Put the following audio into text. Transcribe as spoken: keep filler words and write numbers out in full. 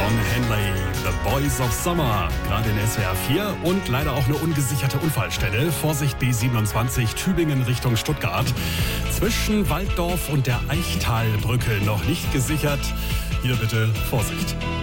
Don Henley, The Boys of Summer, gerade in S W R vier und leider auch eine ungesicherte Unfallstelle. Vorsicht B siebenundzwanzig, Tübingen Richtung Stuttgart. Zwischen Walddorf und der Eichtalbrücke noch nicht gesichert. Hier bitte Vorsicht.